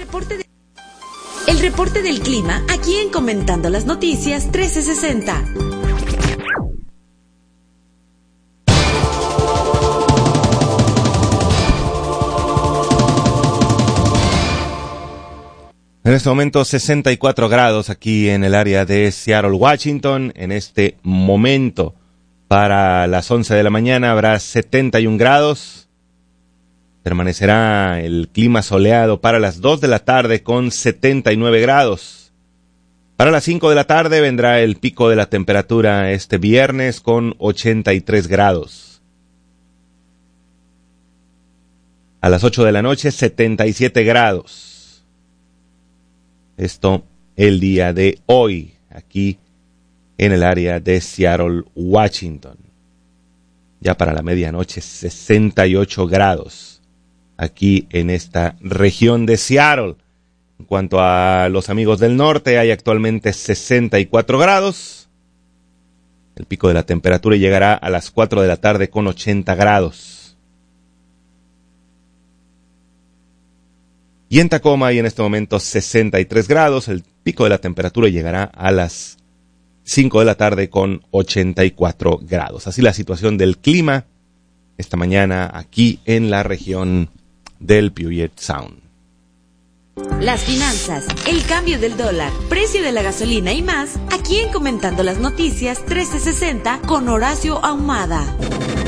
El reporte del clima, aquí en Comentando las Noticias 1360. En este momento 64 grados aquí en el área de Seattle, Washington. En este momento, para las 11 de la mañana, habrá 71 grados. Permanecerá el clima soleado para las 2 de la tarde con 79 grados. Para las 5 de la tarde vendrá el pico de la temperatura este viernes con 83 grados. A las 8 de la noche, 77 grados. Esto el día de hoy, aquí en el área de Seattle, Washington. Ya para la medianoche, 68 grados, aquí en esta región de Seattle. En cuanto a los amigos del norte, hay actualmente 64 grados. El pico de la temperatura llegará a las 4 de la tarde con 80 grados. Y en Tacoma hay en este momento 63 grados. El pico de la temperatura llegará a las 5 de la tarde con 84 grados. Así la situación del clima esta mañana aquí en la región del Puget Sound. Las finanzas, el cambio del dólar, precio de la gasolina y más, aquí en Comentando las Noticias 1360 con Horacio Ahumada.